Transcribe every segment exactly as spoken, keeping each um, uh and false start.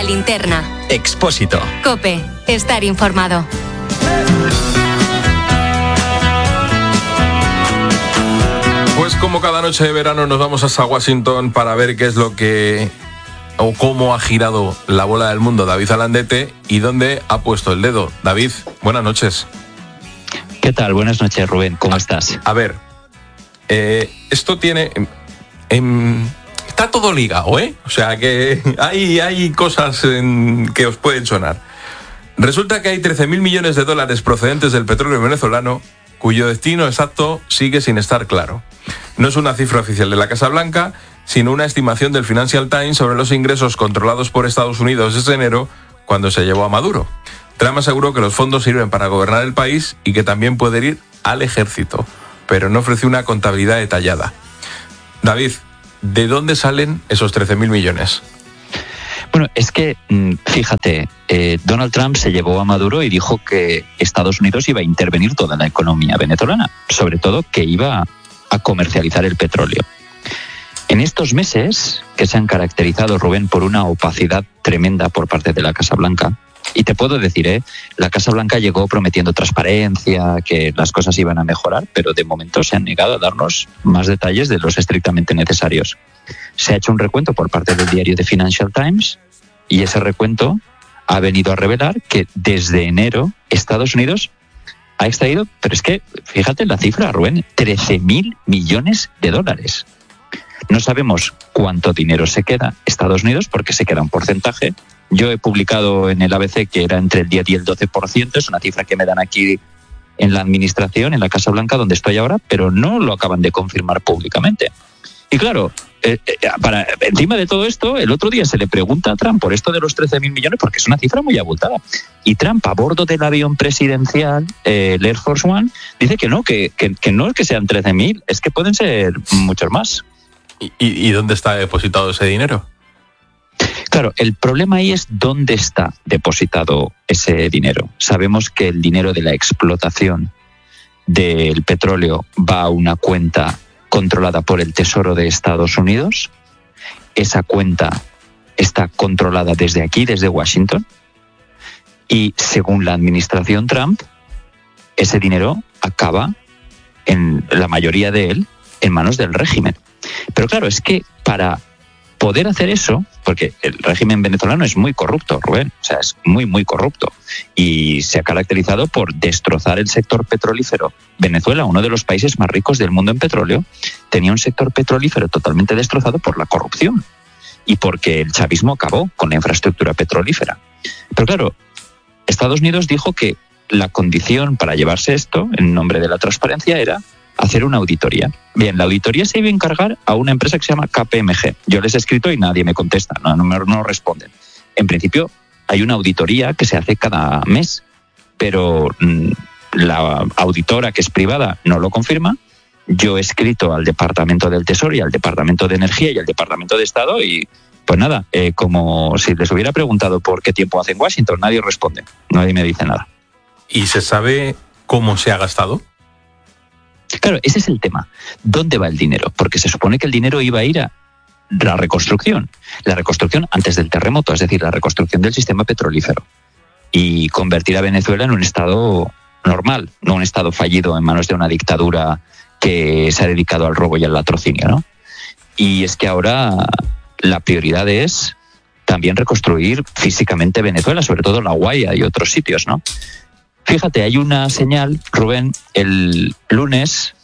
La linterna. Expósito. COPE. Estar informado. Pues como cada noche de verano nos vamos hasta Washington para ver qué es lo que o cómo ha girado la bola del mundo David Alandete y dónde ha puesto el dedo. David, buenas noches. ¿Qué tal? Buenas noches, Rubén. ¿Cómo estás? A ver, eh, esto tiene... Eh, está todo ligado, ¿eh? O sea que hay, hay cosas en, que os pueden sonar. Resulta que hay trece mil millones de dólares procedentes del petróleo venezolano cuyo destino exacto sigue sin estar claro. No es una cifra oficial de la Casa Blanca, sino una estimación del Financial Times sobre los ingresos controlados por Estados Unidos desde enero, cuando se llevó a Maduro. Trump aseguró que los fondos sirven para gobernar el país y que también pueden ir al ejército, pero no ofreció una contabilidad detallada. David, ¿de dónde salen esos trece mil millones? Bueno, es que, fíjate, eh, Donald Trump se llevó a Maduro y dijo que Estados Unidos iba a intervenir toda la economía venezolana, sobre todo que iba a comercializar el petróleo. En estos meses, que se han caracterizado, Rubén, por una opacidad tremenda por parte de la Casa Blanca, y te puedo decir, ¿eh? la Casa Blanca llegó prometiendo transparencia, que las cosas iban a mejorar, pero de momento se han negado a darnos más detalles de los estrictamente necesarios. Se ha hecho un recuento por parte del diario The Financial Times y ese recuento ha venido a revelar que desde enero Estados Unidos ha extraído, pero es que, fíjate la cifra, Rubén, trece mil millones de dólares. No sabemos cuánto dinero se queda Estados Unidos porque se queda un porcentaje. Yo he publicado en el A B C que era entre el diez y el doce por ciento, es una cifra que me dan aquí en la administración, en la Casa Blanca, donde estoy ahora, pero no lo acaban de confirmar públicamente. Y claro, eh, eh, para, encima de todo esto, el otro día se le pregunta a Trump por esto de los trece mil millones, porque es una cifra muy abultada. Y Trump, a bordo del avión presidencial, eh, el Air Force One, dice que no, que, que, que no es que sean trece mil, es que pueden ser muchos más. ¿Y, y dónde está depositado ese dinero? Claro, el problema ahí es dónde está depositado ese dinero. Sabemos que el dinero de la explotación del petróleo va a una cuenta controlada por el Tesoro de Estados Unidos. Esa cuenta está controlada desde aquí, desde Washington. Y según la administración Trump, ese dinero acaba, en la mayoría de él, en manos del régimen. Pero claro, es que para poder hacer eso, porque el régimen venezolano es muy corrupto, Rubén, o sea, es muy, muy corrupto, y se ha caracterizado por destrozar el sector petrolífero. Venezuela, uno de los países más ricos del mundo en petróleo, tenía un sector petrolífero totalmente destrozado por la corrupción y porque el chavismo acabó con la infraestructura petrolífera. Pero claro, Estados Unidos dijo que la condición para llevarse esto, en nombre de la transparencia, era hacer una auditoría. Bien, la auditoría se iba a encargar a una empresa que se llama K P M G. Yo les he escrito y nadie me contesta, no, no, no responden. En principio, hay una auditoría que se hace cada mes, pero mmm, la auditora, que es privada, no lo confirma. Yo he escrito al Departamento del Tesoro y al Departamento de Energía y al Departamento de Estado y, pues nada, eh, como si les hubiera preguntado por qué tiempo hace en Washington, nadie responde, nadie me dice nada. ¿Y se sabe cómo se ha gastado? Claro, ese es el tema. ¿Dónde va el dinero? Porque se supone que el dinero iba a ir a la reconstrucción. La reconstrucción antes del terremoto, es decir, la reconstrucción del sistema petrolífero. Y convertir a Venezuela en un estado normal, no un estado fallido en manos de una dictadura que se ha dedicado al robo y al latrocinio, ¿no? Y es que ahora la prioridad es también reconstruir físicamente Venezuela, sobre todo La Guaira y otros sitios, ¿no? Fíjate, hay una señal, Rubén, el lunes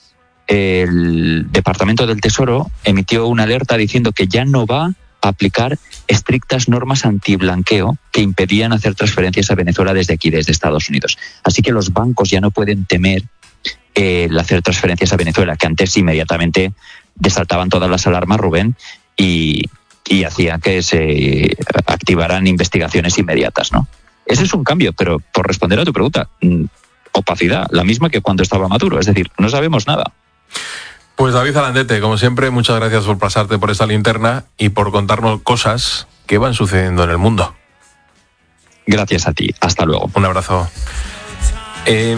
el Departamento del Tesoro emitió una alerta diciendo que ya no va a aplicar estrictas normas antiblanqueo que impedían hacer transferencias a Venezuela desde aquí, desde Estados Unidos. Así que los bancos ya no pueden temer el hacer transferencias a Venezuela, que antes inmediatamente desaltaban todas las alarmas, Rubén, y, y hacía que se activaran investigaciones inmediatas, ¿no? Ese es un cambio, pero por responder a tu pregunta, opacidad, la misma que cuando estaba Maduro, es decir, no sabemos nada. Pues David Alandete, como siempre, muchas gracias por pasarte por esta linterna y por contarnos cosas que van sucediendo en el mundo. Gracias a ti, hasta luego. Un abrazo. Eh,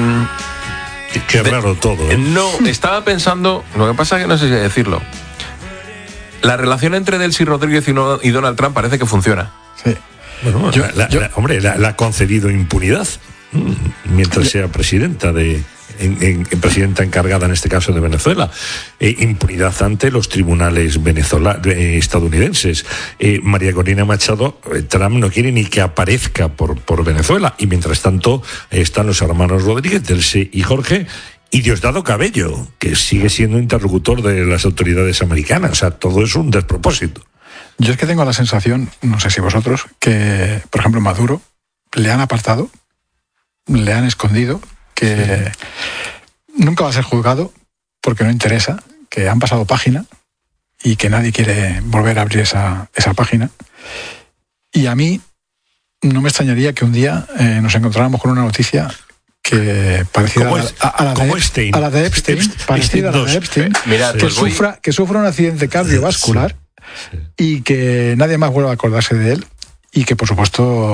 Qué raro todo, ¿eh? No, estaba pensando, lo que pasa es que no sé si decirlo. La relación entre Delcy Rodríguez y Donald Trump parece que funciona. Sí. Bueno, yo, la, yo, la, hombre, le ha concedido impunidad mientras sea presidenta de en, en, en presidenta encargada en este caso de Venezuela, eh, impunidad ante los tribunales venezola, eh, estadounidenses. eh, María Corina Machado, eh, Trump no quiere ni que aparezca por, por Venezuela, y mientras tanto eh, están los hermanos Rodríguez, Delcy y Jorge, y Diosdado Cabello, que sigue siendo interlocutor de las autoridades americanas. O sea, todo es un despropósito. Yo es que tengo la sensación, no sé si vosotros, que, por ejemplo, Maduro le han apartado, le han escondido, que sí. nunca va a ser juzgado porque no interesa, que han pasado página y que nadie quiere volver a abrir esa, esa página. Y a mí no me extrañaría que un día eh, nos encontráramos con una noticia que parecida a, es, a, a, la de, Epstein. a la de Epstein, Epstein parecida a la de Epstein, eh, mirad, que, pues sufra, voy... que sufra un accidente cardiovascular sí, sí. y que nadie más vuelva a acordarse de él, y que por supuesto